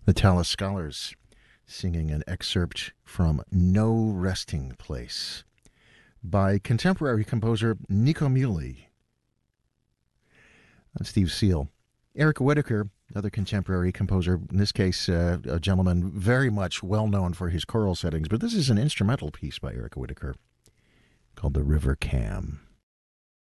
The Tallis Scholars singing an excerpt from No Resting Place by contemporary composer Nico Muhly. I'm Steve Seal. Eric Whitacre, another contemporary composer, in this case a gentleman very much well known for his choral settings, but this is an instrumental piece by Eric Whitacre called The River Cam.